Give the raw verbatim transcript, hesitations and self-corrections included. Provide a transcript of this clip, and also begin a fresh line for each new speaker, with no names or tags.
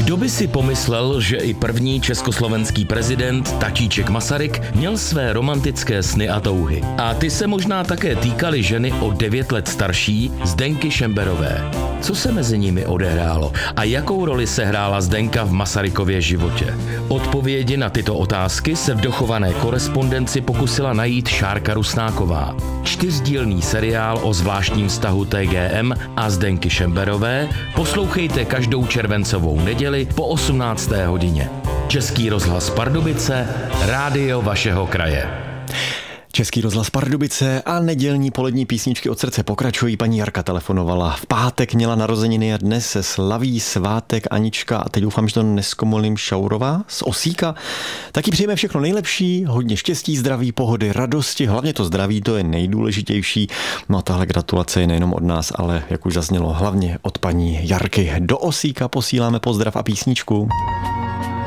Kdo by si pomyslel, že i první československý prezident Tatíček Masaryk měl své romantické sny a touhy. A ty se možná také týkaly ženy o devět let starší Zdenky Šemberové. Co se mezi nimi odehrálo a jakou roli sehrála Zdenka v Masarykově životě? Odpovědi na tyto otázky se v dochované korespondenci pokusila najít Šárka Rusnáková. Čtyřdílný seriál o zvláštním vztahu T G M a Zdenky Šemberové poslouchejte každou červencovou neděli po osmnácté hodině. Český rozhlas Pardubice, rádio vašeho kraje.
Český rozhlas Pardubice a nedělní polední písničky od srdce pokračují. Paní Jarka telefonovala. V pátek měla narozeniny a dnes se slaví svátek Anička a teď doufám, že to neskomolím Šaurová z Osíka. Taky přejeme všechno nejlepší, hodně štěstí, zdraví, pohody, radosti, hlavně to zdraví, to je nejdůležitější. No a tahle gratulace je nejenom od nás, ale jak už zaznělo, hlavně od paní Jarky. Do Osíka posíláme pozdrav a písničku.